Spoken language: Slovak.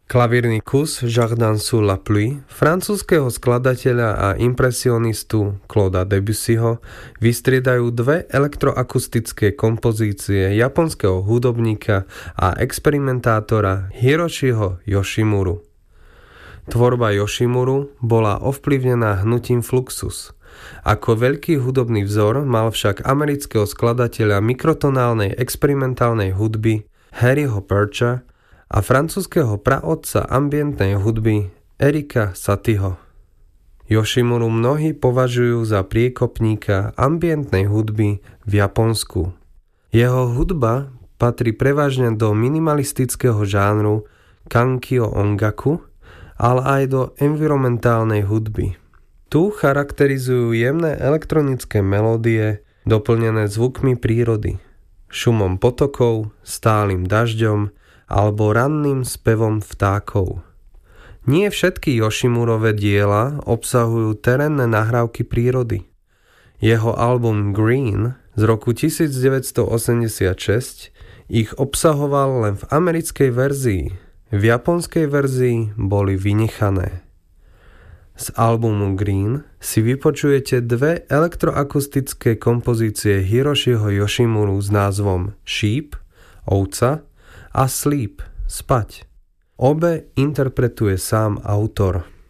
Klavírny kus Jardin sous la pluie francúzskeho skladateľa a impresionistu Clauda Debussyho vystriedajú dve elektroakustické kompozície japonského hudobníka a experimentátora Hiroshiho Yoshimuru. Tvorba Yoshimuru bola ovplyvnená hnutím Fluxus. Ako veľký hudobný vzor mal však amerického skladateľa mikrotonálnej experimentálnej hudby Harryho Percha a francúzskeho praotca ambientnej hudby Erika Satieho. Yoshimuru mnohí považujú za priekopníka ambientnej hudby v Japonsku. Jeho hudba patrí prevažne do minimalistického žánru kankyo ongaku, ale aj do environmentálnej hudby. Tu charakterizujú jemné elektronické melódie doplnené zvukmi prírody, šumom potokov, stálym dažďom alebo ranným spevom vtákov. Nie všetky Yoshimurove diela obsahujú terénne nahrávky prírody. Jeho album Green z roku 1986 ich obsahoval len v americkej verzii. V japonskej verzii boli vynechané. Z albumu Green si vypočujete dve elektroakustické kompozície Hiroshiho Yoshimuru s názvom Sheep, ovca, a Sleep, spať. Obe interpretuje sám autor.